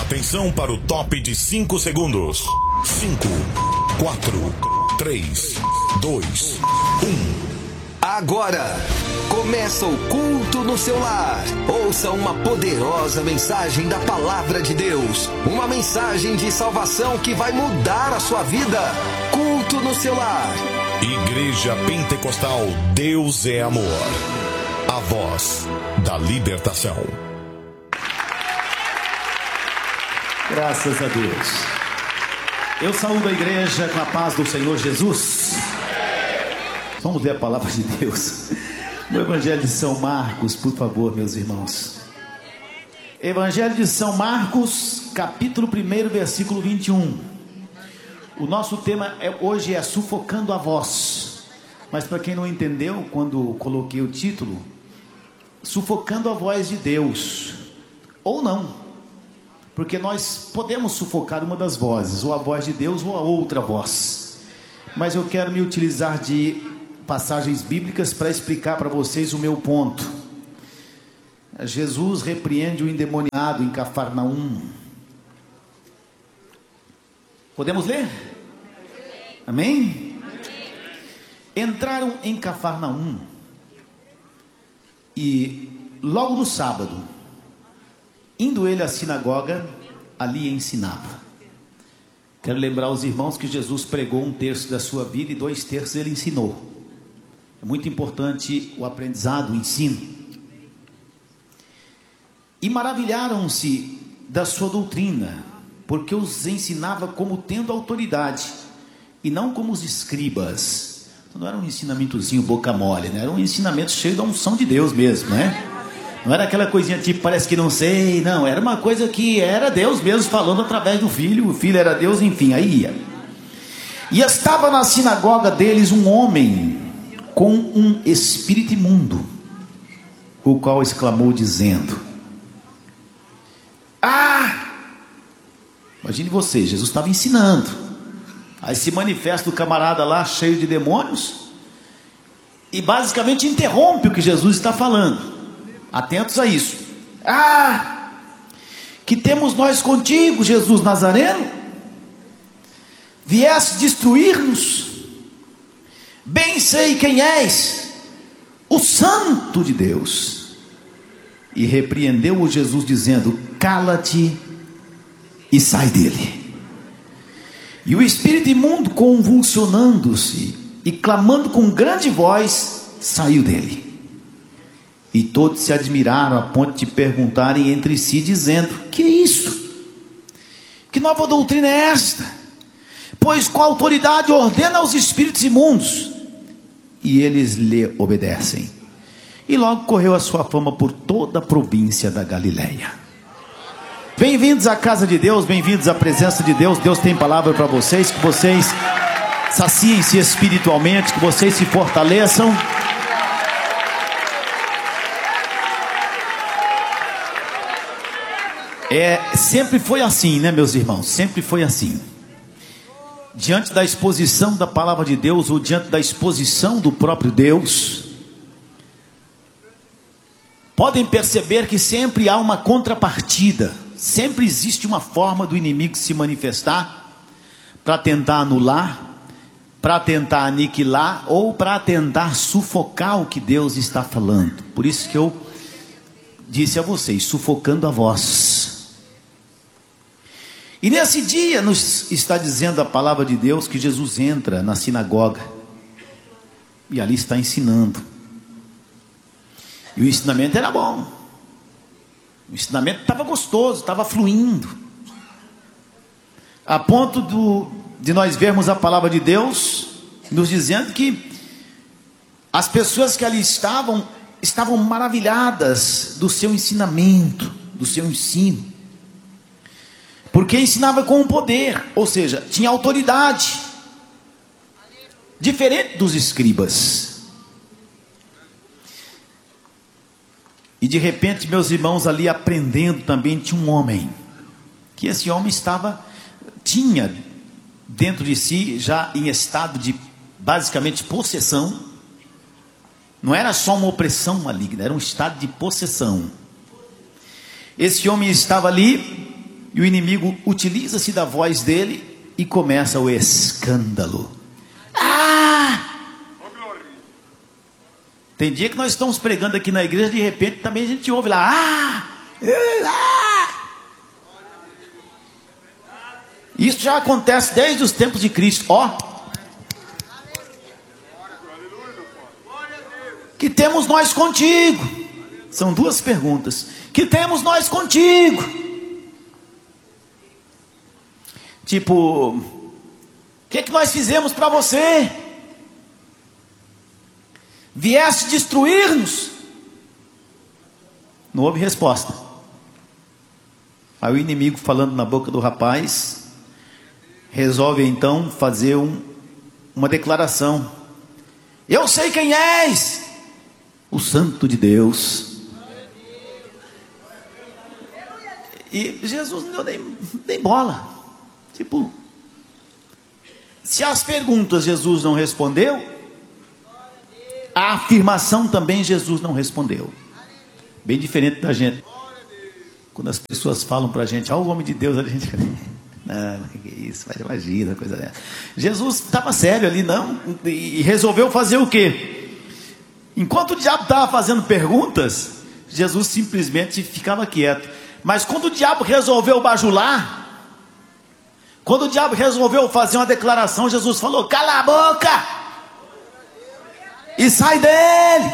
Atenção para o top de 5 segundos. 5, 4, 3, 2, 1. Agora, começa o culto no seu lar. Ouça uma poderosa mensagem da Palavra de Deus. Uma mensagem de salvação que vai mudar a sua vida. Culto no seu lar. Igreja Pentecostal Deus é Amor. A voz da libertação. Graças a Deus. Eu saúdo a igreja com a paz do Senhor Jesus. Vamos ler a palavra de Deus no Evangelho de São Marcos, por favor, meus irmãos. Evangelho de São Marcos, capítulo 1, versículo 21. O nosso tema hoje é Sufocando a Voz. Mas para quem não entendeu, quando coloquei o título, Sufocando a Voz de Deus, ou não, porque nós podemos sufocar uma das vozes, ou a voz de Deus ou a outra voz. Mas eu quero me utilizar de passagens bíblicas para explicar para vocês o meu ponto. Jesus repreende o endemoniado em Cafarnaum. Podemos ler? Amém? Entraram em Cafarnaum e logo no sábado, indo ele à sinagoga, ali ensinava. Quero lembrar aos irmãos que Jesus pregou 1/3 da sua vida e 2/3 ele ensinou. É muito importante o aprendizado, o ensino. E maravilharam-se da sua doutrina, porque os ensinava como tendo autoridade, e não como os escribas. Não era um ensinamentozinho boca mole, né? Era um ensinamento cheio da unção de Deus mesmo, né? Não era aquela coisinha tipo, parece que não sei, não. Era uma coisa que era Deus mesmo falando através do Filho. O Filho era Deus, enfim, aí ia. E estava na sinagoga deles um homem com um espírito imundo, o qual exclamou dizendo: imagine você, Jesus estava ensinando, aí se manifesta o camarada lá cheio de demônios e basicamente interrompe o que Jesus está falando. Atentos a isso. Que temos nós contigo, Jesus Nazareno? Vieste destruir-nos? Bem sei quem és, o Santo de Deus. E repreendeu-o Jesus dizendo: cala-te e sai dele. E o espírito imundo, convulsionando-se e clamando com grande voz, saiu dele. E todos se admiraram a ponto de perguntarem entre si, dizendo: que é isto? Que nova doutrina é esta? Pois com autoridade ordena aos espíritos imundos, e eles lhe obedecem. E logo correu a sua fama por toda a província da Galileia. Bem-vindos à casa de Deus, bem-vindos à presença de Deus. Deus tem palavra para vocês, que vocês saciem-se espiritualmente, que vocês se fortaleçam. Sempre foi assim, né, meus irmãos? Sempre foi assim. Diante da exposição da palavra de Deus, ou diante da exposição do próprio Deus, podem perceber que sempre há uma contrapartida. Sempre existe uma forma do inimigo se manifestar para tentar anular, para tentar aniquilar, ou para tentar sufocar o que Deus está falando. Por isso que eu disse a vocês, sufocando a voz. E nesse dia nos está dizendo a palavra de Deus que Jesus entra na sinagoga e ali está ensinando. E o ensinamento era bom. O ensinamento estava gostoso, estava fluindo. A ponto de nós vermos a palavra de Deus nos dizendo que as pessoas que ali estavam maravilhadas do seu ensinamento, do seu ensino. Porque ensinava com poder, ou seja, tinha autoridade, diferente dos escribas. E de repente, meus irmãos, ali aprendendo também, tinha um homem, que esse homem tinha dentro de si, já em estado de basicamente possessão. Não era só uma opressão maligna, era um estado de possessão. Esse homem estava ali E o inimigo utiliza-se da voz dele e começa o escândalo. Tem dia que nós estamos pregando aqui na igreja, de repente também a gente ouve lá. Isso já acontece desde os tempos de Cristo. Que temos nós contigo? São duas perguntas. Que temos nós contigo? Tipo, o que nós fizemos para você? Vieste destruir-nos? Não houve resposta. Aí o inimigo, falando na boca do rapaz, resolve então fazer uma declaração. Eu sei quem és, o Santo de Deus. E Jesus não deu nem bola. Tipo, se as perguntas Jesus não respondeu, a afirmação também Jesus não respondeu. Bem diferente da gente. Quando as pessoas falam para a gente, o homem de Deus, a gente... Não, que isso, imagina, coisa dessa. Jesus estava sério ali, não, e resolveu fazer o quê? Enquanto o diabo estava fazendo perguntas, Jesus simplesmente ficava quieto. Mas quando o diabo resolveu bajular, quando o diabo resolveu fazer uma declaração, Jesus falou: cala a boca e sai dele.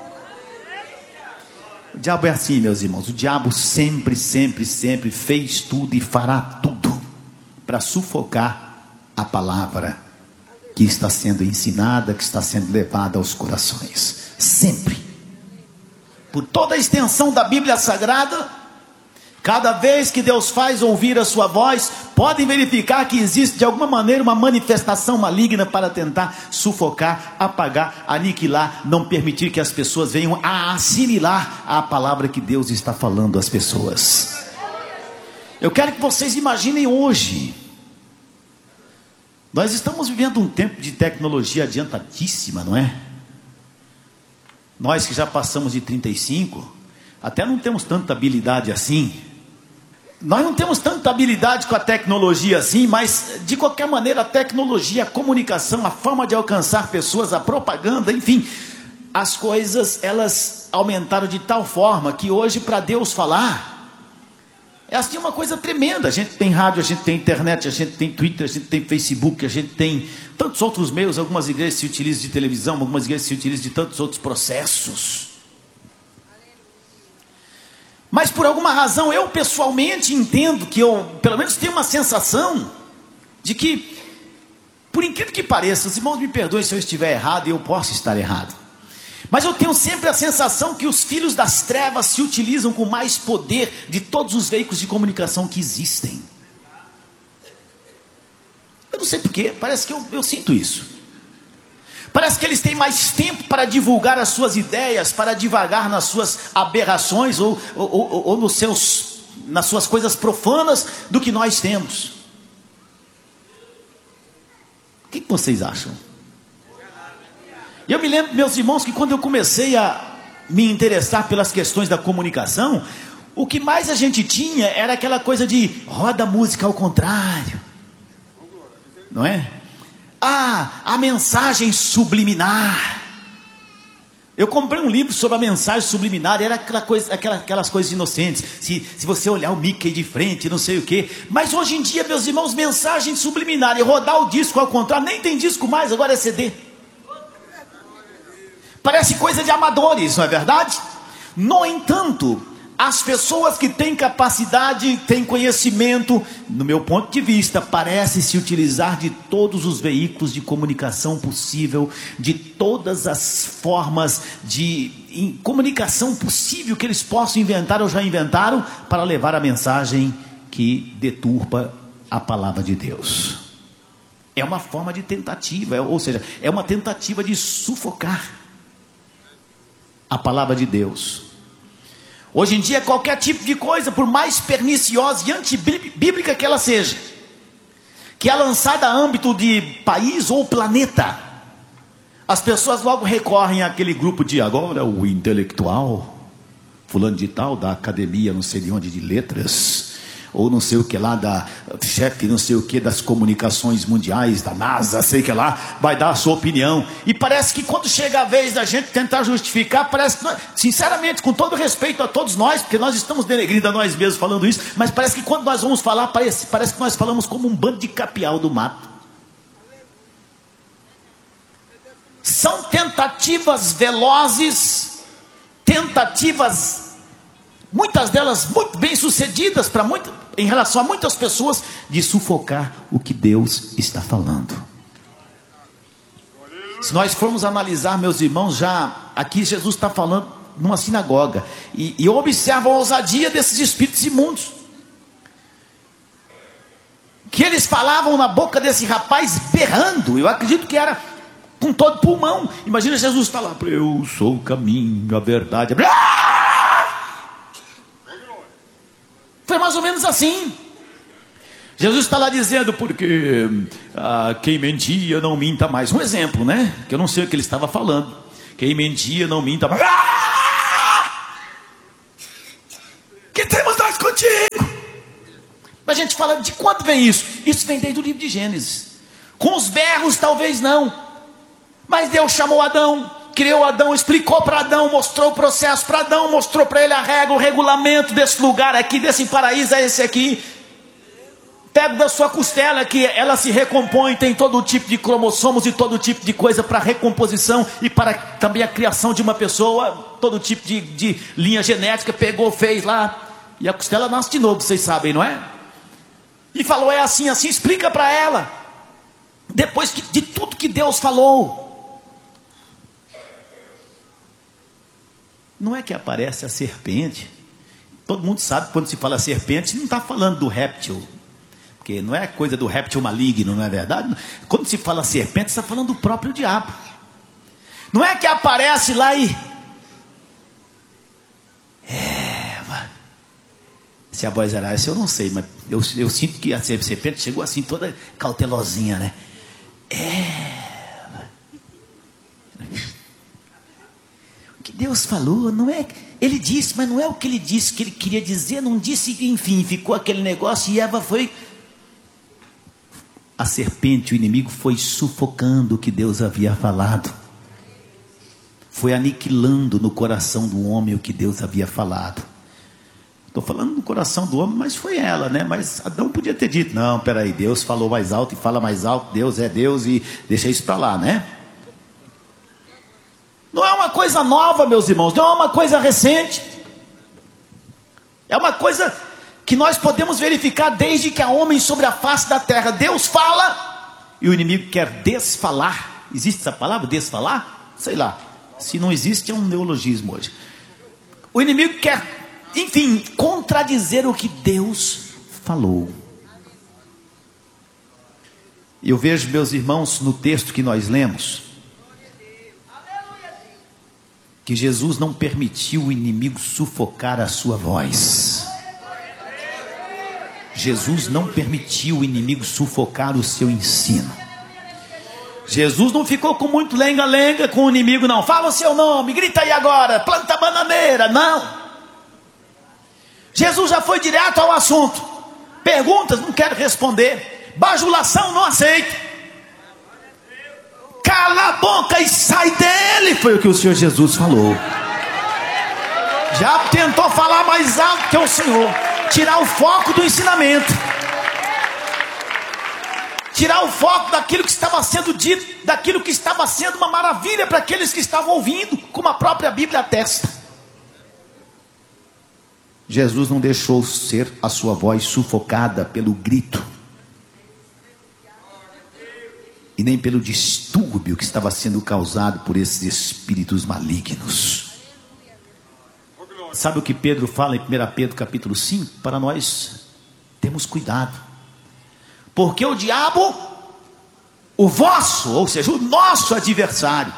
O diabo é assim, meus irmãos. O diabo sempre fez tudo e fará tudo para sufocar a palavra que está sendo ensinada, que está sendo levada aos corações. Sempre. Por toda a extensão da Bíblia Sagrada, cada vez que Deus faz ouvir a sua voz, podem verificar que existe de alguma maneira uma manifestação maligna para tentar sufocar, apagar, aniquilar, não permitir que as pessoas venham a assimilar a palavra que Deus está falando às pessoas. Eu quero que vocês imaginem hoje. Nós estamos vivendo um tempo de tecnologia adiantadíssima, não é? Nós que já passamos de 35, até não temos tanta habilidade assim. Nós não temos tanta habilidade com a tecnologia assim, mas de qualquer maneira a tecnologia, a comunicação, a forma de alcançar pessoas, a propaganda, enfim, as coisas elas aumentaram de tal forma que hoje para Deus falar é assim uma coisa tremenda. A gente tem rádio, a gente tem internet, a gente tem Twitter, a gente tem Facebook, a gente tem tantos outros meios. Algumas igrejas se utilizam de televisão, algumas igrejas se utilizam de tantos outros processos. Mas por alguma razão eu pessoalmente entendo que eu, pelo menos, tenho uma sensação de que, por incrível que pareça, os irmãos me perdoem se eu estiver errado, e eu posso estar errado, mas eu tenho sempre a sensação que os filhos das trevas se utilizam com mais poder de todos os veículos de comunicação que existem. Eu não sei porquê, parece que eu sinto isso. Parece que eles têm mais tempo para divulgar as suas ideias, para divagar nas suas aberrações ou nas suas coisas profanas do que nós temos. O que vocês acham? Eu me lembro, meus irmãos, que quando eu comecei a me interessar pelas questões da comunicação, o que mais a gente tinha era aquela coisa de roda a música ao contrário, não é? A mensagem subliminar. Eu comprei um livro sobre a mensagem subliminar, era aquelas coisas inocentes. Se você olhar o Mickey de frente, não sei o que. Mas hoje em dia, meus irmãos, mensagem subliminar e rodar o disco ao contrário, nem tem disco mais, agora é CD. Parece coisa de amadores, não é verdade? No entanto, as pessoas que têm capacidade, têm conhecimento, no meu ponto de vista, parecem se utilizar de todos os veículos de comunicação possível, de todas as formas de comunicação possível que eles possam inventar ou já inventaram, para levar a mensagem que deturpa a palavra de Deus. É uma forma de tentativa, ou seja, é uma tentativa de sufocar a palavra de Deus. Hoje em dia, qualquer tipo de coisa, por mais perniciosa e antibíblica que ela seja, que é lançada a âmbito de país ou planeta, as pessoas logo recorrem àquele grupo de agora, o intelectual, fulano de tal, da academia não sei de onde de letras, ou não sei o que lá, da chefe não sei o que das comunicações mundiais, da NASA, sei que lá, vai dar a sua opinião, e parece que quando chega a vez da gente tentar justificar, parece que nós, sinceramente, com todo respeito a todos nós, porque nós estamos denegrindo a nós mesmos falando isso, mas parece que quando nós vamos falar, parece que nós falamos como um bando de capial do mato. São tentativas velozes, tentativas, muitas delas muito bem sucedidas em relação a muitas pessoas, de sufocar o que Deus está falando. Se nós formos analisar, meus irmãos, já aqui Jesus está falando numa sinagoga, e eu observo a ousadia desses espíritos imundos, que eles falavam na boca desse rapaz berrando, eu acredito que era com todo pulmão. Imagina Jesus está lá, eu sou o caminho, a verdade. Foi mais ou menos assim. Jesus está lá dizendo, porque quem mentia não minta mais. Um exemplo, né? Que eu não sei o que ele estava falando. Quem mentia não minta mais. Que temos nós contigo? A gente fala, de quanto vem isso? Isso vem desde o livro de Gênesis. Com os berros talvez não, mas Deus chamou Adão, criou Adão, explicou para Adão, mostrou o processo para Adão, mostrou para ele a regra, o regulamento desse lugar aqui, desse paraíso é esse aqui. Pega da sua costela, que ela se recompõe, tem todo tipo de cromossomos e todo tipo de coisa para recomposição e para também a criação de uma pessoa, todo tipo de linha genética, pegou, fez lá, e a costela nasce de novo, vocês sabem, não é? E falou, é assim, assim, explica para ela, depois de tudo que Deus falou. Não é que aparece a serpente. Todo mundo sabe que quando se fala serpente, não está falando do réptil, porque não é coisa do réptil maligno, não é verdade? Quando se fala serpente, está falando do próprio diabo. Não é que aparece lá e Eva. Se a voz era essa, eu não sei, mas eu sinto que a serpente chegou assim, toda cautelosinha, né? Eva. Deus falou, não é, ele disse, mas não é o que ele disse, que ele queria dizer, não disse, enfim, ficou aquele negócio, e Eva foi, a serpente, o inimigo foi sufocando o que Deus havia falado, foi aniquilando no coração do homem o que Deus havia falado. Estou falando no coração do homem, mas foi ela, né? Mas Adão podia ter dito, não, peraí, Deus falou mais alto e fala mais alto, Deus é Deus e deixa isso para lá, né? Não é uma coisa nova, meus irmãos, não é uma coisa recente, é uma coisa que nós podemos verificar desde que há homem sobre a face da terra. Deus fala e o inimigo quer desfalar. Existe essa palavra, desfalar? Sei lá, se não existe é um neologismo hoje. O inimigo quer, enfim, contradizer o que Deus falou. Eu vejo, meus irmãos, no texto que nós lemos, que Jesus não permitiu o inimigo sufocar a sua voz. Jesus não permitiu o inimigo sufocar o seu ensino. Jesus não ficou com muito lenga-lenga com o inimigo, não. Fala o seu nome, grita aí agora, planta bananeira, não. Jesus já foi direto ao assunto. Perguntas, não quero responder. Bajulação, não aceito. Cala a boca e sai dele, foi o que o Senhor Jesus falou. Já tentou falar mais alto que o Senhor, tirar o foco do ensinamento, tirar o foco daquilo que estava sendo dito, daquilo que estava sendo uma maravilha para aqueles que estavam ouvindo, como a própria Bíblia atesta. Jesus não deixou ser a sua voz sufocada pelo grito, e nem pelo distúrbio que estava sendo causado por esses espíritos malignos. Sabe o que Pedro fala em 1 Pedro capítulo 5? Para nós termos cuidado, porque o diabo, o vosso, ou seja, o nosso adversário,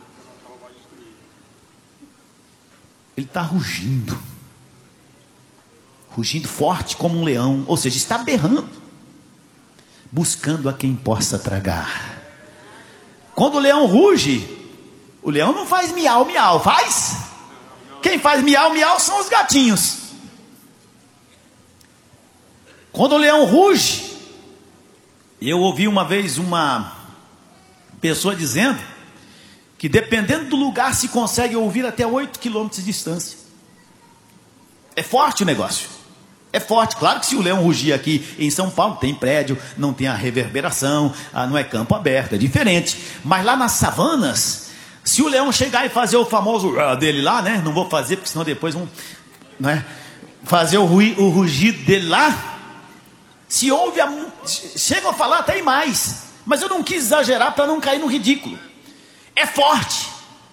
ele está rugindo forte como um leão, ou seja, está berrando, buscando a quem possa tragar. Quando o leão ruge, o leão não faz miau, miau, faz? Quem faz miau, miau são os gatinhos. Quando o leão ruge, eu ouvi uma vez uma pessoa dizendo que dependendo do lugar se consegue ouvir até 8 quilômetros de distância. É forte o negócio. É forte. Claro que se o leão rugir aqui em São Paulo, tem prédio, não tem a reverberação, não é campo aberto, é diferente. Mas lá nas savanas, se o leão chegar e fazer o famoso dele lá, né? Não vou fazer, porque senão depois vão, né, fazer o rugido dele lá. Se ouve, chega a falar até mais. Mas eu não quis exagerar para não cair no ridículo. É forte.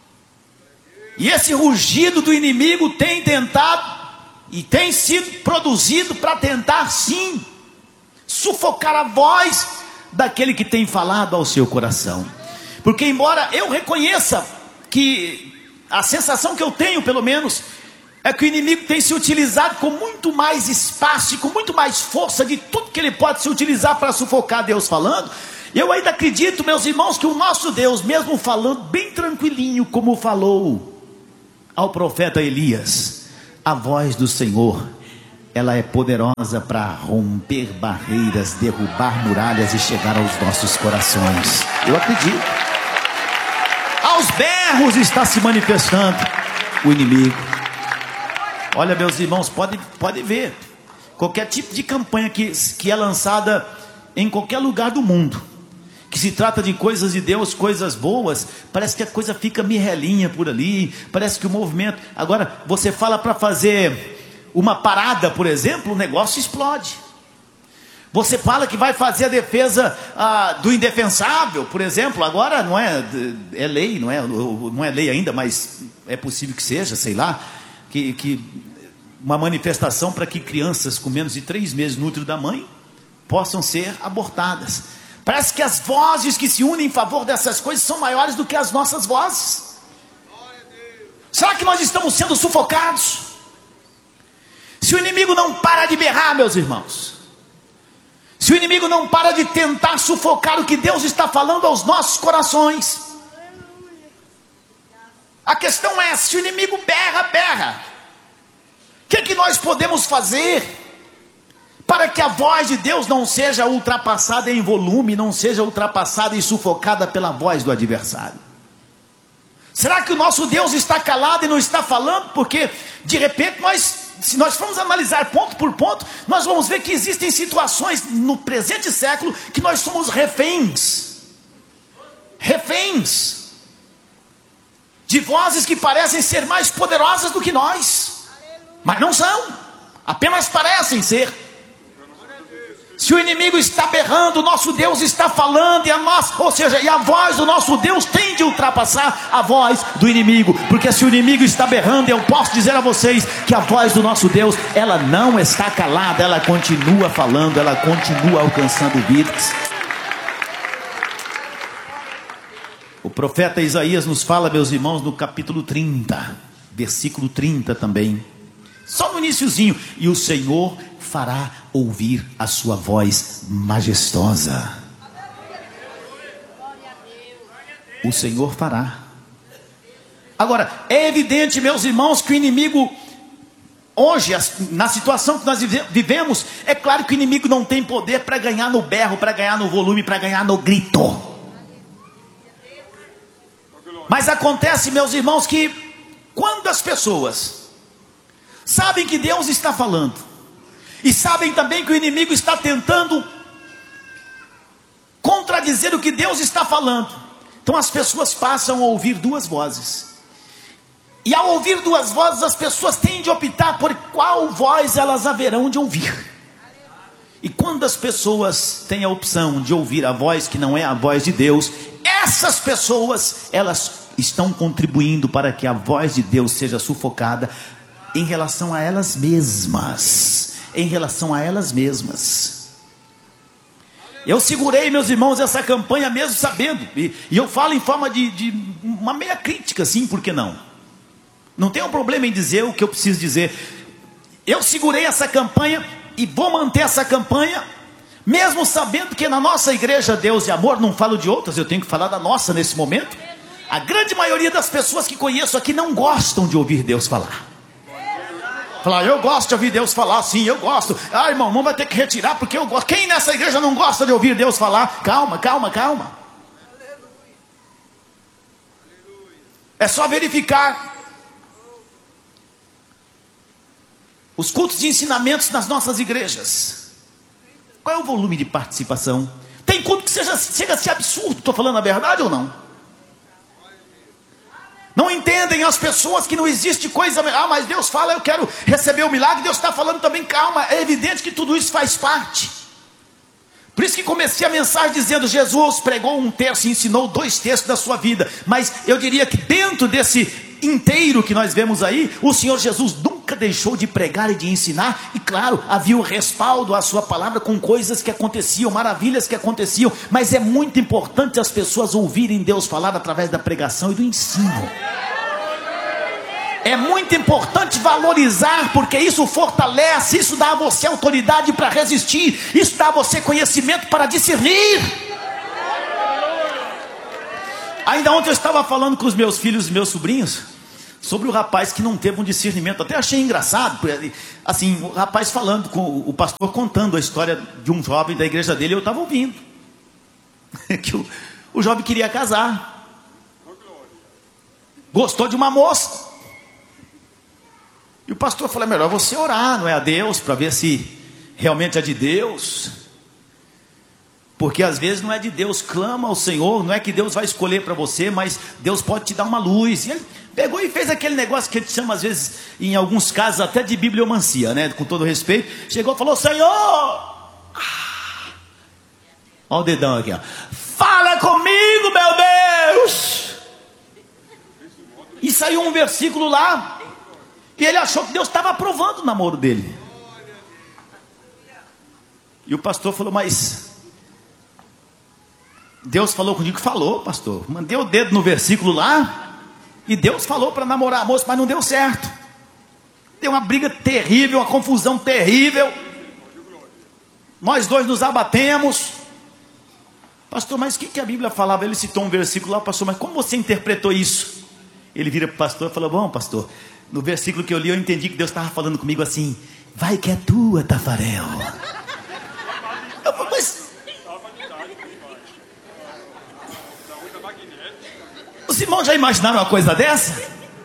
E esse rugido do inimigo tem tentado e tem sido produzido para tentar sim sufocar a voz daquele que tem falado ao seu coração. Porque embora eu reconheça que a sensação que eu tenho, pelo menos, é que o inimigo tem se utilizado com muito mais espaço e com muito mais força de tudo que ele pode se utilizar para sufocar Deus falando. Eu ainda acredito, meus irmãos, que o nosso Deus, mesmo falando bem tranquilinho, como falou ao profeta Elias, a voz do Senhor, ela é poderosa para romper barreiras, derrubar muralhas e chegar aos nossos corações. Eu acredito. Aos berros está se manifestando o inimigo. Olha, meus irmãos, pode ver. Qualquer tipo de campanha que é lançada em qualquer lugar do mundo, que se trata de coisas de Deus, coisas boas, parece que a coisa fica mirrelinha por ali, parece que o movimento... Agora, você fala para fazer uma parada, por exemplo, o negócio explode. Você fala que vai fazer a defesa do indefensável, por exemplo, agora não é lei, não é lei ainda, mas é possível que seja, sei lá, que uma manifestação para que crianças com menos de 3 meses no útero da mãe possam ser abortadas. Parece que as vozes que se unem em favor dessas coisas são maiores do que as nossas vozes. Será que nós estamos sendo sufocados? Se o inimigo não para de berrar, meus irmãos, se o inimigo não para de tentar sufocar o que Deus está falando aos nossos corações, a questão é, se o inimigo berra, o que nós podemos fazer para que a voz de Deus não seja ultrapassada em volume, não seja ultrapassada e sufocada pela voz do adversário? Será que o nosso Deus está calado e não está falando? Porque de repente se nós formos analisar ponto por ponto, nós vamos ver que existem situações no presente século que nós somos reféns de vozes que parecem ser mais poderosas do que nós, mas não são, apenas parecem ser. Se o inimigo está berrando, o nosso Deus está falando, e a voz do nosso Deus tem de ultrapassar a voz do inimigo, porque se o inimigo está berrando, eu posso dizer a vocês que a voz do nosso Deus, ela não está calada, ela continua falando, ela continua alcançando vidas. O profeta Isaías nos fala, meus irmãos, no capítulo 30, versículo 30 também, só no iniciozinho: e o Senhor fará ouvir a sua voz majestosa. O Senhor fará. Agora, é evidente, meus irmãos, que o inimigo, hoje, na situação que nós vivemos, é claro que o inimigo não tem poder para ganhar no berro, para ganhar no volume, para ganhar no grito. Mas acontece, meus irmãos, que quando as pessoas sabem que Deus está falando, e sabem também que o inimigo está tentando contradizer o que Deus está falando, então as pessoas passam a ouvir duas vozes. E ao ouvir duas vozes, as pessoas têm de optar por qual voz elas haverão de ouvir. E quando as pessoas têm a opção de ouvir a voz que não é a voz de Deus, essas pessoas, elas estão contribuindo para que a voz de Deus seja sufocada em relação a elas mesmas. Eu segurei, meus irmãos, essa campanha mesmo sabendo, e eu falo em forma de uma meia crítica, sim, por que não? Não tenho problema em dizer o que eu preciso dizer. Eu segurei essa campanha e vou manter essa campanha, mesmo sabendo que na nossa igreja Deus e Amor, não falo de outras, eu tenho que falar da nossa nesse momento, a grande maioria das pessoas que conheço aqui não gostam de ouvir Deus falar. Falar, eu gosto de ouvir Deus falar, sim, eu gosto. Ah, irmão, não vai ter que retirar porque eu gosto. Quem nessa igreja não gosta de ouvir Deus falar? Calma, calma, calma. É só verificar os cultos de ensinamentos nas nossas igrejas. Qual é o volume de participação? Tem culto que chega a ser absurdo. Estou falando a verdade ou não? Não entendem as pessoas que não existe coisa... Ah, mas Deus fala, eu quero receber o milagre. Deus está falando também, calma. É evidente que tudo isso faz parte. Por isso que comecei a mensagem dizendo, Jesus pregou 1/3 e ensinou 2/3 da sua vida. Mas eu diria que dentro desse inteiro que nós vemos aí, o Senhor Jesus nunca deixou de pregar e de ensinar. E claro, havia o respaldo à sua palavra com coisas que aconteciam, maravilhas que aconteciam. Mas é muito importante as pessoas ouvirem Deus falar através da pregação e do ensino. É muito importante valorizar, porque isso fortalece, isso dá a você autoridade para resistir, isso dá a você conhecimento para discernir. Ainda ontem eu estava falando com os meus filhos e meus sobrinhos sobre o rapaz que não teve um discernimento. Até achei engraçado, assim, o rapaz falando, com o pastor contando a história de um jovem da igreja dele. Eu estava ouvindo que o jovem queria casar, gostou de uma moça. E o pastor falou, é melhor você orar, não é, a Deus, para ver se realmente é de Deus. Porque às vezes não é de Deus, clama ao Senhor, não é que Deus vai escolher para você, mas Deus pode te dar uma luz. E ele pegou e fez aquele negócio que a gente chama às vezes, em alguns casos até de bibliomancia, né? Com todo respeito, chegou e falou, Senhor, olha o dedão aqui, ó. Fala comigo, meu Deus. E saiu um versículo lá, e ele achou que Deus estava aprovando o namoro dele. E o pastor falou, mas Deus falou comigo? Falou, pastor. Mandei o dedo no versículo lá, e Deus falou para namorar a moça, mas não deu certo. Deu uma briga terrível, uma confusão terrível. Nós dois nos abatemos. Pastor, mas o que a Bíblia falava? Ele citou um versículo lá, pastor, mas como você interpretou isso? Ele vira para o pastor e falou, bom, pastor, no versículo que eu li, eu entendi que Deus estava falando comigo assim, vai que é tua, Tafarel. Eu falei, mas... Os irmãos já imaginaram uma coisa dessa?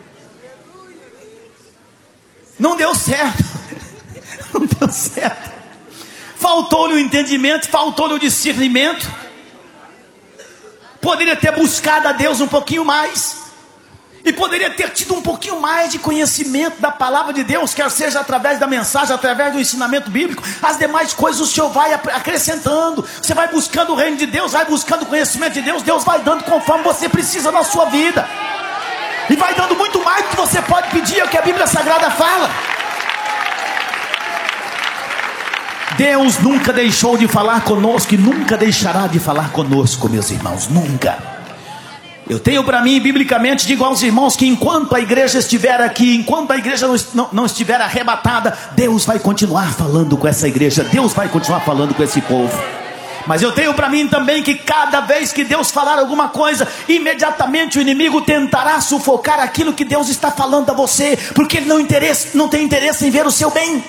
Não deu certo. Não deu certo. Faltou-lhe o entendimento, faltou-lhe o discernimento. Poderia ter buscado a Deus um pouquinho mais. E poderia ter tido um pouquinho mais de conhecimento da palavra de Deus, quer seja através da mensagem, através do ensinamento bíblico. As demais coisas o Senhor vai acrescentando. Você vai buscando o reino de Deus, vai buscando o conhecimento de Deus. Deus vai dando conforme você precisa na sua vida. E vai dando muito mais do que você pode pedir, é o que a Bíblia Sagrada fala. Deus nunca deixou de falar conosco e nunca deixará de falar conosco, meus irmãos, nunca. Eu tenho para mim, biblicamente, digo aos irmãos que enquanto a igreja estiver aqui, enquanto a igreja não estiver arrebatada, Deus vai continuar falando com essa igreja, Deus vai continuar falando com esse povo. Mas eu tenho para mim também que cada vez que Deus falar alguma coisa, imediatamente o inimigo tentará sufocar aquilo que Deus está falando a você, porque ele não tem interesse em ver o seu bem.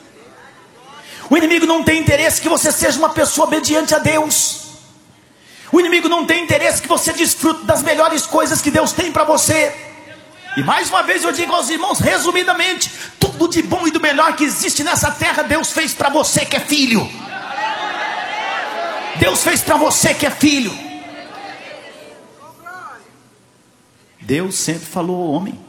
O inimigo não tem interesse que você seja uma pessoa obediente a Deus. O inimigo não tem interesse que você desfrute das melhores coisas que Deus tem para você. E mais uma vez eu digo aos irmãos, resumidamente, tudo de bom e do melhor que existe nessa terra, Deus fez para você que é filho. Deus fez para você que é filho. Deus sempre falou ao homem.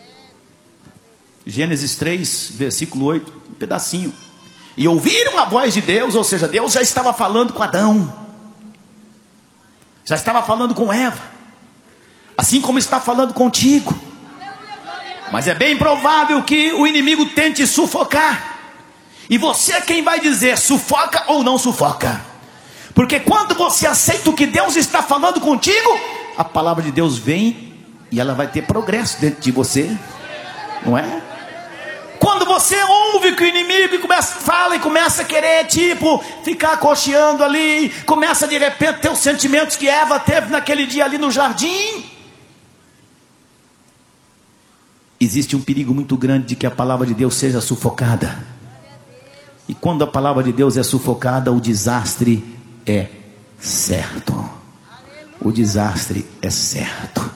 Gênesis 3, versículo 8, um pedacinho. E ouviram a voz de Deus, ou seja, Deus já estava falando com Adão. Já estava falando com Eva, assim como está falando contigo. Mas é bem provável que o inimigo tente sufocar. E você é quem vai dizer, sufoca ou não sufoca. Porque quando você aceita o que Deus está falando contigo, a palavra de Deus vem e ela vai ter progresso dentro de você. Não é? Quando você ouve que o inimigo fala e começa a querer, tipo, ficar cocheando ali, começa de repente ter os sentimentos que Eva teve naquele dia ali no jardim. existe um perigo muito grande de que a palavra de Deus seja sufocada. E quando a palavra de Deus é sufocada, o desastre é certo. O desastre é certo.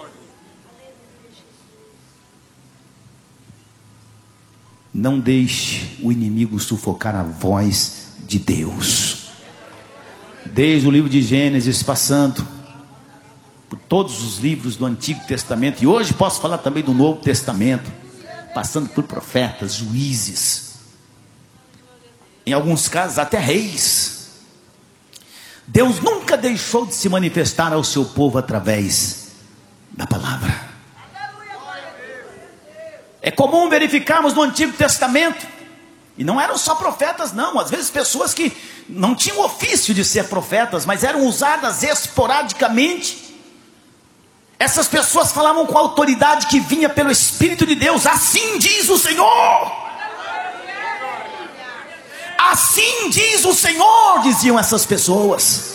Não deixe o inimigo sufocar a voz de Deus. Desde o livro de Gênesis, passando por todos os livros do Antigo Testamento, e hoje posso falar também do Novo Testamento, passando por profetas, juízes, em alguns casos até reis. Deus nunca deixou de se manifestar ao seu povo através da palavra. É comum verificarmos no Antigo Testamento, e não eram só profetas não, às vezes pessoas que não tinham ofício de ser profetas, mas eram usadas esporadicamente. Essas pessoas falavam com a autoridade que vinha pelo Espírito de Deus. Assim diz o Senhor. Assim diz o Senhor, diziam essas pessoas.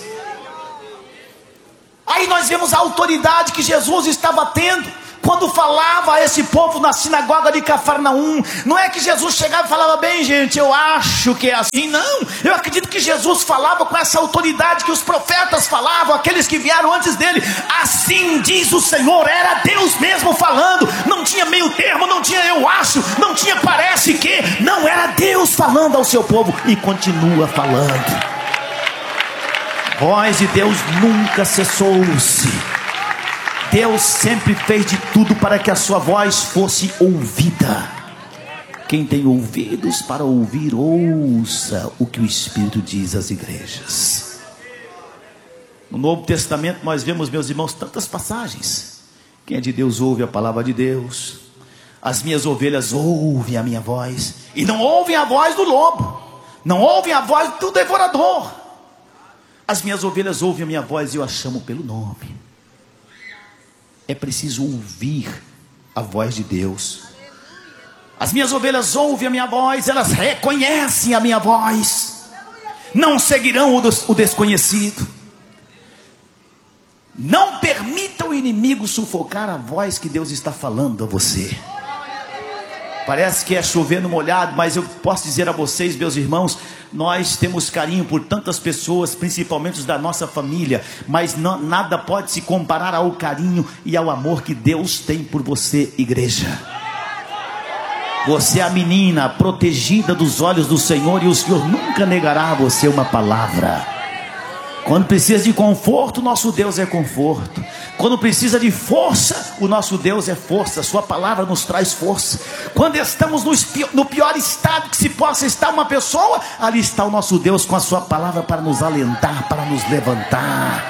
Aí nós vemos a autoridade que Jesus estava tendo quando falava a esse povo na sinagoga de Cafarnaum. Não é que Jesus chegava e falava: bem, gente, eu acho que é assim. Não, eu acredito que Jesus falava com essa autoridade que os profetas falavam, aqueles que vieram antes dele. Assim diz o Senhor. Era Deus mesmo falando. Não tinha meio termo, não tinha eu acho, não tinha parece que. Não, era Deus falando ao seu povo, e continua falando. A voz de Deus nunca cessou-se. Deus sempre fez de tudo para que a sua voz fosse ouvida. Quem tem ouvidos para ouvir, ouça o que o Espírito diz às igrejas. No Novo Testamento nós vemos, meus irmãos, tantas passagens. Quem é de Deus ouve a palavra de Deus. As minhas ovelhas ouvem a minha voz, e não ouvem a voz do lobo, não ouvem a voz do devorador. As minhas ovelhas ouvem a minha voz e eu as chamo pelo nome. É preciso ouvir a voz de Deus. As minhas ovelhas ouvem a minha voz, elas reconhecem a minha voz, não seguirão o desconhecido. Não permita o inimigo sufocar a voz que Deus está falando a você. Parece que é chover no molhado, mas eu posso dizer a vocês, meus irmãos, nós temos carinho por tantas pessoas, principalmente os da nossa família, mas nada pode se comparar ao carinho e ao amor que Deus tem por você, igreja. Você é a menina protegida dos olhos do Senhor, e o Senhor nunca negará a você uma palavra. Quando precisa de conforto, nosso Deus é conforto. Quando precisa de força, o nosso Deus é força. Sua palavra nos traz força. Quando estamos no pior estado que se possa estar uma pessoa, ali está o nosso Deus com a sua palavra para nos alentar, para nos levantar.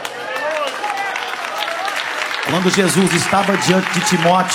Quando Jesus estava diante de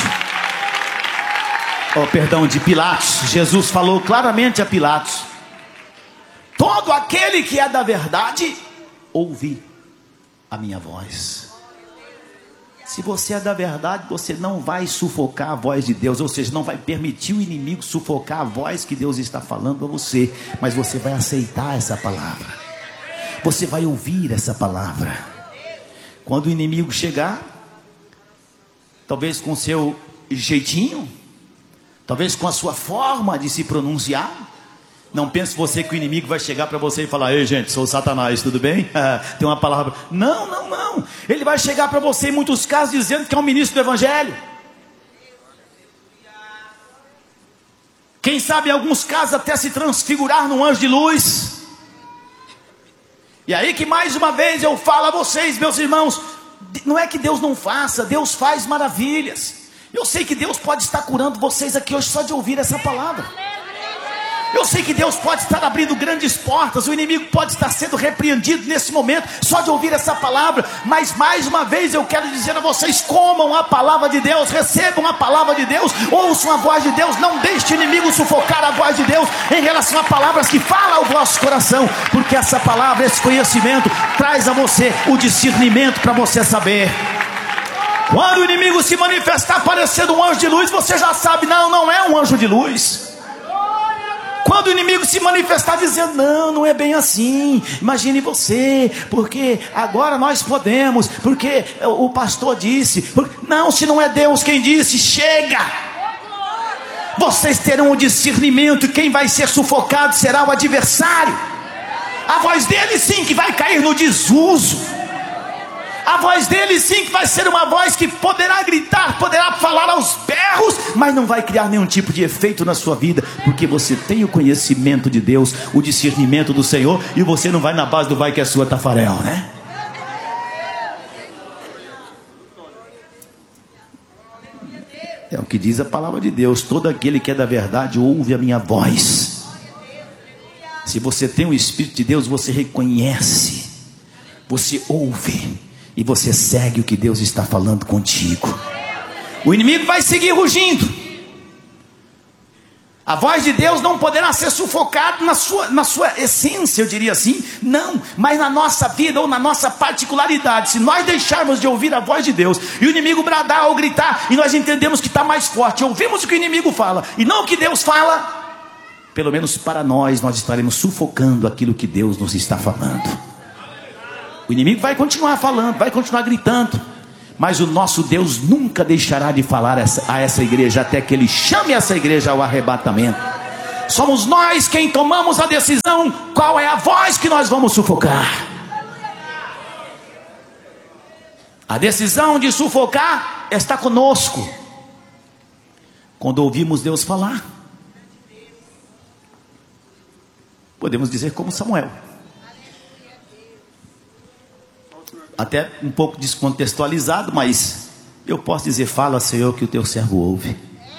de Pilatos, Jesus falou claramente a Pilatos: todo aquele que é da verdade, ouve a minha voz. Se você é da verdade, você não vai sufocar a voz de Deus, ou seja, não vai permitir o inimigo sufocar a voz que Deus está falando a você, mas você vai aceitar essa palavra, você vai ouvir essa palavra. Quando o inimigo chegar, talvez com o seu jeitinho, talvez com a sua forma de se pronunciar, não pense você que o inimigo vai chegar para você e falar: ei, gente, sou Satanás, tudo bem? Tem uma palavra. Não. Ele vai chegar para você em muitos casos dizendo que é um ministro do Evangelho. Quem sabe em alguns casos até se transfigurar num anjo de luz. E aí que mais uma vez eu falo a vocês, meus irmãos, não é que Deus não faça, Deus faz maravilhas. Eu sei que Deus pode estar curando vocês aqui hoje só de ouvir essa palavra. Eu sei que Deus pode estar abrindo grandes portas, o inimigo pode estar sendo repreendido nesse momento, só de ouvir essa palavra. Mas mais uma vez eu quero dizer a vocês: comam a palavra de Deus, recebam a palavra de Deus, ouçam a voz de Deus. Não deixe o inimigo sufocar a voz de Deus em relação a palavras que falam ao vosso coração, porque essa palavra, esse conhecimento traz a você o discernimento para você saber. Quando o inimigo se manifestar parecendo um anjo de luz, você já sabe: não é um anjo de luz. quando o inimigo se manifestar dizendo, não é bem assim, imagine você, porque agora nós podemos, porque o pastor disse, não, se não é Deus quem disse, chega. Vocês terão o discernimento, quem vai ser sufocado será o adversário. A voz dele sim que vai cair no desuso. A voz dele sim que vai ser uma voz que poderá gritar, poderá falar aos berros, mas não vai criar nenhum tipo de efeito na sua vida, porque você tem o conhecimento de Deus, o discernimento do Senhor, e você não vai na base do vai que é sua, Tafarel, né? É o que diz a palavra de Deus: todo aquele que é da verdade ouve a minha voz. Se você tem o Espírito de Deus, você reconhece, você ouve e você segue o que Deus está falando contigo. O inimigo vai seguir rugindo. A voz de Deus não poderá ser sufocada na sua essência, eu diria assim, não, mas na nossa vida ou na nossa particularidade. Se nós deixarmos de ouvir a voz de Deus e o inimigo bradar ou gritar, e nós entendemos que está mais forte, ouvimos o que o inimigo fala e não o que Deus fala, pelo menos para nós estaremos sufocando aquilo que Deus nos está falando. O inimigo vai continuar falando, vai continuar gritando, mas o nosso Deus nunca deixará de falar a essa igreja, até que Ele chame essa igreja ao arrebatamento. Somos nós quem tomamos a decisão, qual é a voz que nós vamos sufocar. A decisão de sufocar está conosco. Quando ouvimos Deus falar, podemos dizer como Samuel, até um pouco descontextualizado, mas eu posso dizer, fala Senhor que o teu servo ouve.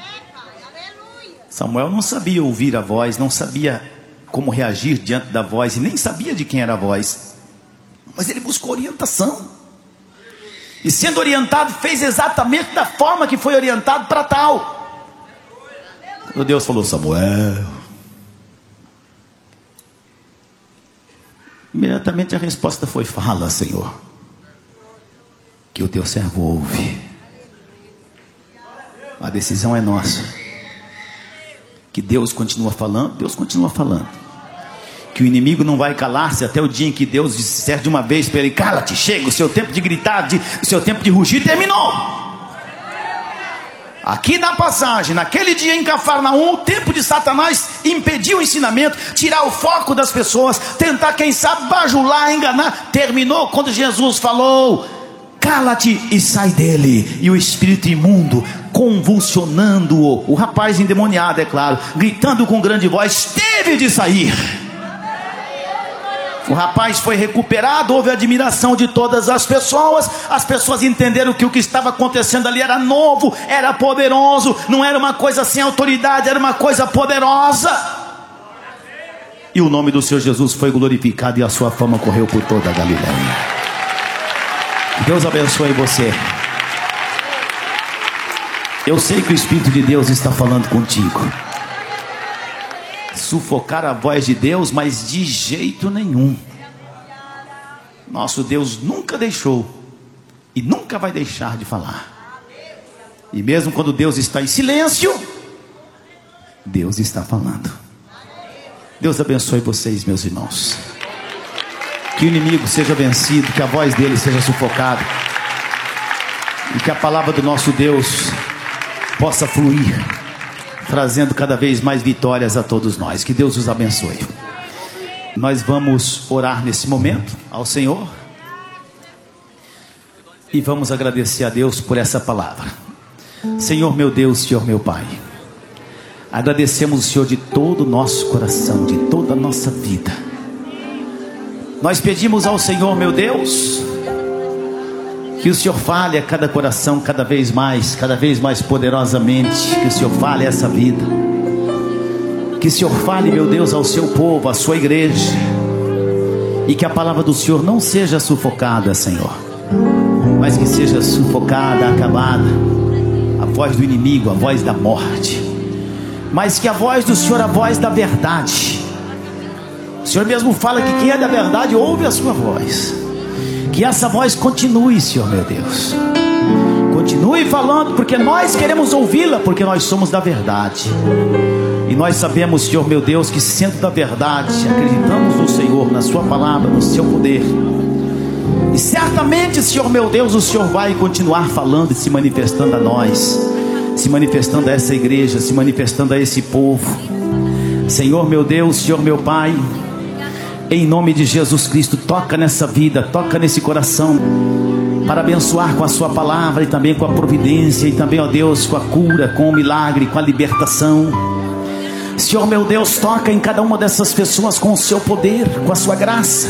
Samuel não sabia ouvir a voz, não sabia como reagir diante da voz, e nem sabia de quem era a voz, mas ele buscou orientação, e sendo orientado, fez exatamente da forma que foi orientado para tal. Quando Deus falou, Samuel, imediatamente a resposta foi, fala Senhor que o teu servo ouve. A decisão é nossa. Que Deus continua falando, Deus continua falando. Que o inimigo não vai calar-se até o dia em que Deus disser de uma vez para ele, cala-te, chega, o seu tempo de gritar, o seu tempo de rugir terminou. Aqui na passagem, naquele dia em Cafarnaum, o tempo de Satanás impedir o ensinamento, tirar o foco das pessoas, tentar, quem sabe, bajular, enganar, terminou quando Jesus falou, cala-te e sai dele. E o espírito imundo, convulsionando-o, o rapaz endemoniado, é claro, gritando com grande voz, teve de sair. O rapaz foi recuperado, houve admiração de todas as pessoas entenderam que o que estava acontecendo ali era novo, era poderoso, não era uma coisa sem autoridade, era uma coisa poderosa. E o nome do Senhor Jesus foi glorificado e a sua fama correu por toda a Galileia. Deus abençoe você. Eu sei que o Espírito de Deus está falando contigo. Sufocar a voz de Deus, mas de jeito nenhum. Nosso Deus nunca deixou e nunca vai deixar de falar. E mesmo quando Deus está em silêncio, Deus está falando. Deus abençoe vocês, meus irmãos. Que o inimigo seja vencido, que a voz dele seja sufocada, e que a palavra do nosso Deus possa fluir, trazendo cada vez mais vitórias a todos nós. Que Deus os abençoe. Nós vamos orar nesse momento ao Senhor e vamos agradecer a Deus por essa palavra. Senhor meu Deus, Senhor meu Pai, agradecemos o Senhor de todo o nosso coração, de toda a nossa vida. Nós pedimos ao Senhor, meu Deus, que o Senhor fale a cada coração cada vez mais poderosamente. Que o Senhor fale a essa vida. Que o Senhor fale, meu Deus, ao seu povo, à sua igreja. E que a palavra do Senhor não seja sufocada, Senhor, mas que seja sufocada, acabada, a voz do inimigo, a voz da morte, mas que a voz do Senhor, a voz da verdade. O Senhor mesmo fala que quem é da verdade ouve a sua voz. Que essa voz continue, Senhor meu Deus, continue falando, porque nós queremos ouvi-la, porque nós somos da verdade. E nós sabemos, Senhor meu Deus, que sendo da verdade, acreditamos no Senhor, na sua palavra, no seu poder. E certamente, Senhor meu Deus, o Senhor vai continuar falando e se manifestando a nós, se manifestando a essa igreja, se manifestando a esse povo. Senhor meu Deus, Senhor meu Pai, em nome de Jesus Cristo, toca nessa vida, toca nesse coração, para abençoar com a sua palavra e também com a providência, e também, ó Deus, com a cura, com o milagre, com a libertação. Senhor meu Deus, toca em cada uma dessas pessoas com o seu poder, com a sua graça.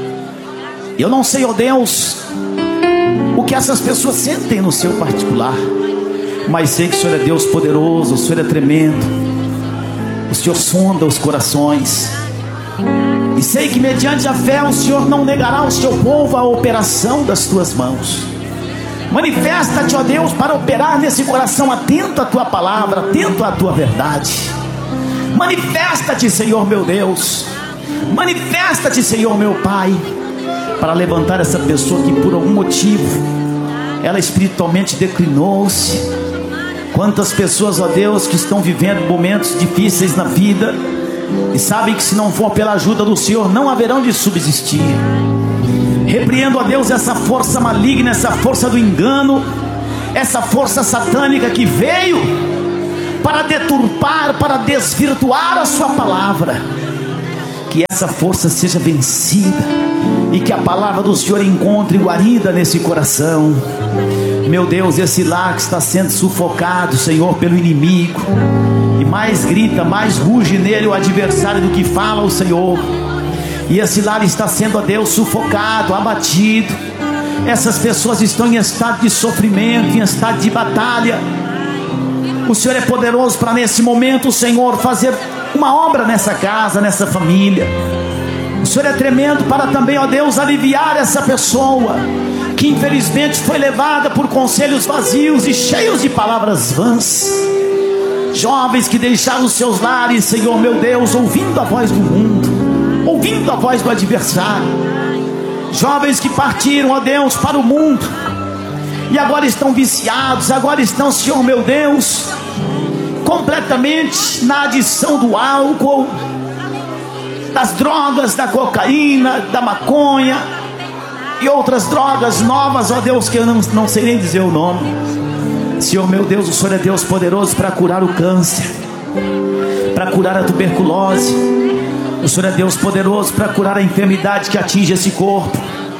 Eu não sei, ó Deus, o que essas pessoas sentem no seu particular, mas sei que o Senhor é Deus poderoso, o Senhor é tremendo, o Senhor sonda os corações. E sei que mediante a fé o Senhor não negará ao seu povo a operação das tuas mãos. Manifesta-te, ó Deus, para operar nesse coração atento à tua palavra, atento à tua verdade. Manifesta-te, Senhor meu Deus. Manifesta-te, Senhor meu Pai, para levantar essa pessoa que por algum motivo ela espiritualmente declinou-se. Quantas pessoas, ó Deus, que estão vivendo momentos difíceis na vida e sabem que se não for pela ajuda do Senhor não haverão de subsistir. Repreendo, ó Deus, essa força maligna, essa força do engano, essa força satânica que veio para deturpar, para desvirtuar a sua palavra. Que essa força seja vencida e que a palavra do Senhor encontre guarida nesse coração. Meu Deus, esse lar que está sendo sufocado, Senhor, pelo inimigo, e mais grita, mais ruge nele o adversário do que fala o Senhor. E esse lar está sendo, ó Deus, sufocado, abatido. Essas pessoas estão em estado de sofrimento, em estado de batalha. O Senhor é poderoso para nesse momento, Senhor, fazer uma obra nessa casa, nessa família. O Senhor é tremendo para também, ó Deus, aliviar essa pessoa que infelizmente foi levada por conselhos vazios e cheios de palavras vãs. Jovens que deixaram os seus lares, Senhor meu Deus, ouvindo a voz do mundo, ouvindo a voz do adversário. Jovens que partiram, ó Deus, para o mundo e agora estão viciados, agora estão, Senhor meu Deus, completamente na adição do álcool, das drogas, da cocaína, da maconha e outras drogas novas, ó Deus, que eu não sei nem dizer o nome. Senhor meu Deus, o Senhor é Deus poderoso para curar o câncer, para curar a tuberculose. O Senhor é Deus poderoso para curar a enfermidade que atinge esse corpo.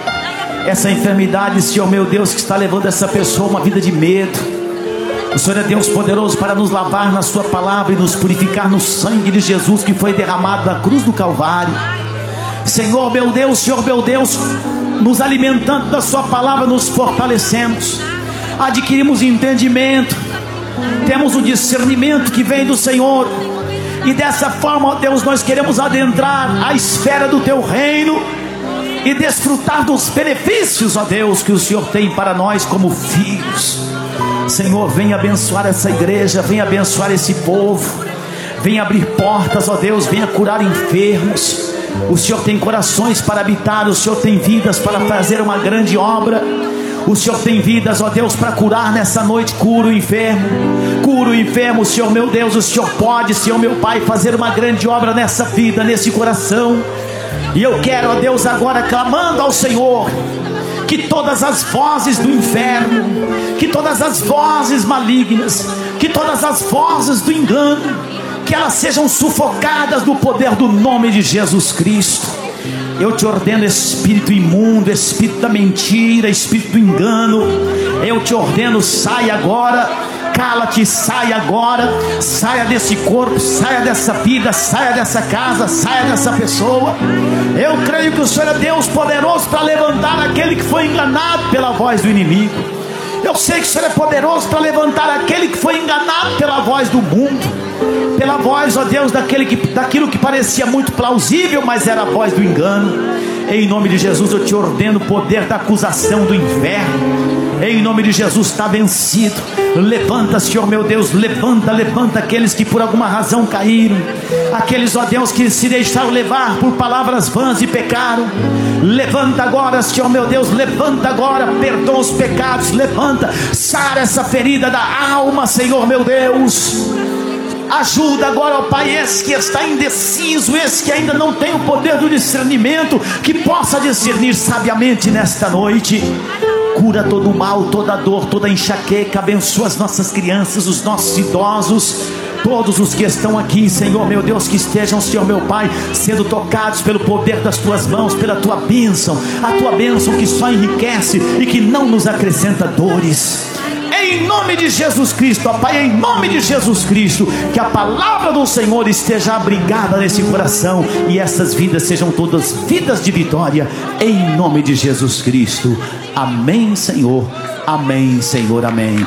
Essa enfermidade, Senhor meu Deus, que está levando essa pessoa a uma vida de medo. O Senhor é Deus poderoso para nos lavar na sua palavra e nos purificar no sangue de Jesus que foi derramado na cruz do Calvário. Senhor meu Deus, Senhor meu Deus, nos alimentando da sua palavra, nos fortalecemos, adquirimos entendimento, temos o discernimento que vem do Senhor. E dessa forma, ó Deus, nós queremos adentrar a esfera do teu reino e desfrutar dos benefícios, ó Deus, que o Senhor tem para nós como filhos. Senhor, vem abençoar essa igreja, vem abençoar esse povo, vem abrir portas, ó Deus, venha curar enfermos. O Senhor tem corações para habitar, o Senhor tem vidas para fazer uma grande obra. O Senhor tem vidas, ó Deus, para curar nessa noite. Cura o enfermo, Senhor meu Deus. O Senhor pode, Senhor meu Pai, fazer uma grande obra nessa vida, nesse coração. E eu quero, ó Deus, agora clamando ao Senhor, que todas as vozes do inferno, que todas as vozes malignas, que todas as vozes do engano, que elas sejam sufocadas no poder do nome de Jesus Cristo. Eu te ordeno, espírito imundo, espírito da mentira, espírito do engano, eu te ordeno, sai agora. Cala-te, sai agora, saia desse corpo, saia dessa vida, saia dessa casa, saia dessa pessoa. Eu creio que o Senhor é Deus poderoso para levantar aquele que foi enganado pela voz do inimigo. Eu sei que o Senhor é poderoso para levantar aquele que foi enganado pela voz do mundo, pela voz, ó Deus, daquilo que parecia muito plausível, mas era a voz do engano. Em nome de Jesus eu te ordeno o poder da acusação do inferno. Em nome de Jesus está vencido. Levanta, Senhor meu Deus, levanta aqueles que por alguma razão caíram, aqueles, ó Deus, que se deixaram levar por palavras vãs e pecaram. Levanta agora, Senhor meu Deus, levanta agora, perdoa os pecados, levanta, sara essa ferida da alma, Senhor meu Deus. Ajuda agora, ó Pai, esse que está indeciso, esse que ainda não tem o poder do discernimento, que possa discernir sabiamente nesta noite. Cura todo o mal, toda a dor, toda a enxaqueca. Abençoa as nossas crianças, os nossos idosos, todos os que estão aqui, Senhor meu Deus, que estejam, Senhor meu Pai, sendo tocados pelo poder das Tuas mãos, pela Tua bênção, a Tua bênção que só enriquece e que não nos acrescenta dores. Em nome de Jesus Cristo, ó Pai, em nome de Jesus Cristo, que a palavra do Senhor esteja abrigada nesse coração e essas vidas sejam todas vidas de vitória, em nome de Jesus Cristo. Amém, Senhor. Amém, Senhor. Amém.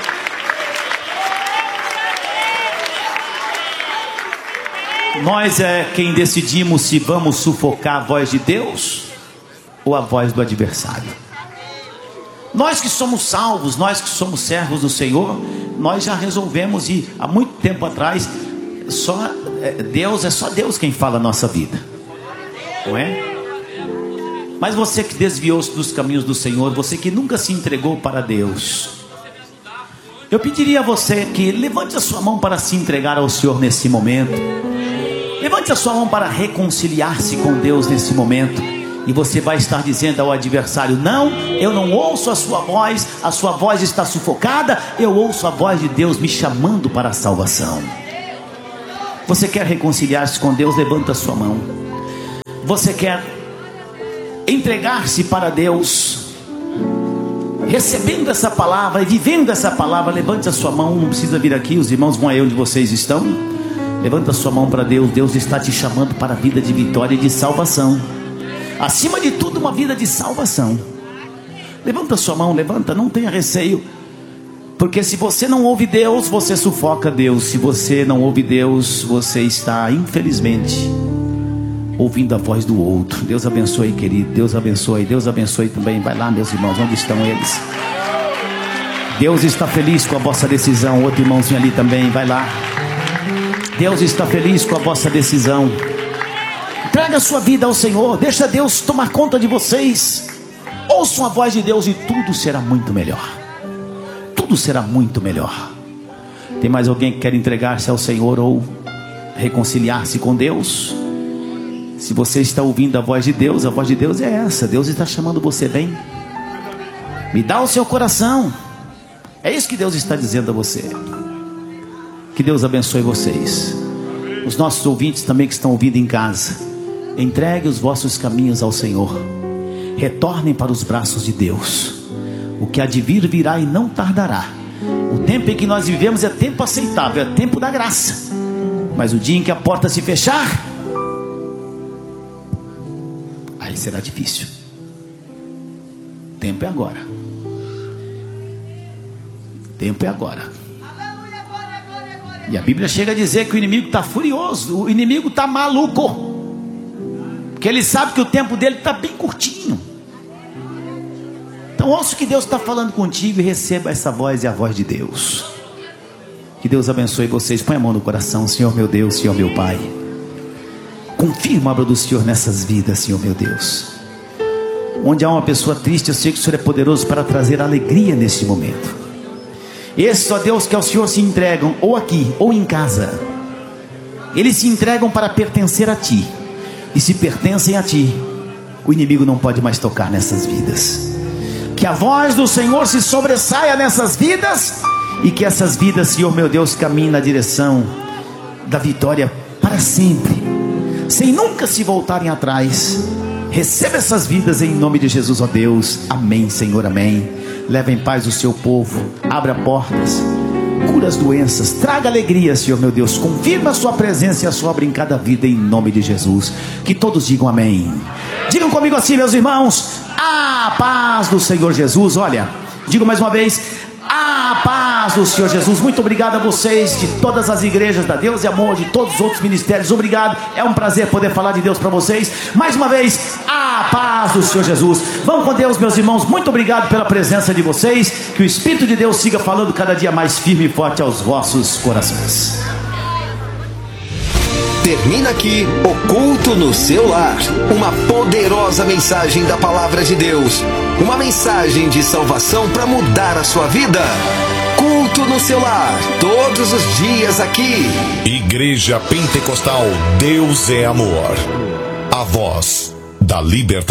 Nós é quem decidimos se vamos sufocar a voz de Deus ou a voz do adversário. Nós que somos salvos, nós que somos servos do Senhor, nós já resolvemos, e há muito tempo atrás, é só Deus quem fala a nossa vida, não é? Mas você que desviou-se dos caminhos do Senhor, você que nunca se entregou para Deus, eu pediria a você que levante a sua mão para se entregar ao Senhor nesse momento. Levante a sua mão para reconciliar-se com Deus nesse momento. E você vai estar dizendo ao adversário: não, eu não ouço a sua voz está sufocada, eu ouço a voz de Deus me chamando para a salvação. Você quer reconciliar-se com Deus? Levanta a sua mão. Você quer entregar-se para Deus, recebendo essa palavra e vivendo essa palavra? Levante a sua mão, não precisa vir aqui, os irmãos vão aí onde vocês estão. Levanta a sua mão para Deus. Deus está te chamando para a vida de vitória e de salvação. Acima de tudo, uma vida de salvação. Levanta a sua mão, levanta, não tenha receio. Porque se você não ouve Deus, você sufoca Deus. Se você não ouve Deus, você está, infelizmente, ouvindo a voz do outro. Deus abençoe, querido. Deus abençoe também. Vai lá, meus irmãos, onde estão eles? Deus está feliz com a vossa decisão. Outro irmãozinho ali também, vai lá. Deus está feliz com a vossa decisão. Traga a sua vida ao Senhor. Deixa Deus tomar conta de vocês. Ouçam a voz de Deus e tudo será muito melhor. Tudo será muito melhor. Tem mais alguém que quer entregar-se ao Senhor ou reconciliar-se com Deus? Se você está ouvindo a voz de Deus é essa. Deus está chamando você, bem. Me dá o seu coração. É isso que Deus está dizendo a você. Que Deus abençoe vocês. Os nossos ouvintes também que estão ouvindo em casa, entregue os vossos caminhos ao Senhor. Retornem para os braços de Deus. O que há de vir virá e não tardará. O tempo em que nós vivemos é tempo aceitável, é tempo da graça. Mas o dia em que a porta se fechar, aí será difícil. O tempo é agora. O tempo é agora. E a Bíblia chega a dizer que o inimigo está furioso, o inimigo está maluco, porque ele sabe que o tempo dele está bem curtinho. Então ouça o que Deus está falando contigo e receba essa voz, é a voz de Deus. Que Deus abençoe vocês. Põe a mão no coração. Senhor meu Deus, Senhor meu Pai, confirma a obra do Senhor nessas vidas, Senhor meu Deus. Onde há uma pessoa triste, eu sei que o Senhor é poderoso para trazer alegria nesse momento. Esses, ó Deus, que ao Senhor se entregam, ou aqui, ou em casa, eles se entregam para pertencer a Ti. E se pertencem a Ti, o inimigo não pode mais tocar nessas vidas. Que a voz do Senhor se sobressaia nessas vidas, e que essas vidas, Senhor meu Deus, caminhem na direção da vitória para sempre, sem nunca se voltarem atrás. Receba essas vidas em nome de Jesus, ó Deus. Amém, Senhor, amém. Leva em paz o seu povo, abra portas, cura as doenças, traga alegria, Senhor meu Deus. Confirma a sua presença e a sua obra em cada vida, em nome de Jesus. Que todos digam amém. Digam comigo assim, meus irmãos: a paz do Senhor Jesus. Olha, digo mais uma vez: a paz do Senhor Jesus. Muito obrigado a vocês de todas as igrejas da Deus e Amor, de todos os outros ministérios. Obrigado, é um prazer poder falar de Deus para vocês. Mais uma vez, a paz do Senhor Jesus. Vamos com Deus, meus irmãos. Muito obrigado pela presença de vocês. Que o Espírito de Deus siga falando cada dia mais firme e forte aos vossos corações. Termina aqui o culto no seu lar. Uma poderosa mensagem da palavra de Deus. Uma mensagem de salvação para mudar a sua vida. Culto culto no seu lar, todos os dias aqui. Igreja Pentecostal Deus é Amor. A voz da libertação.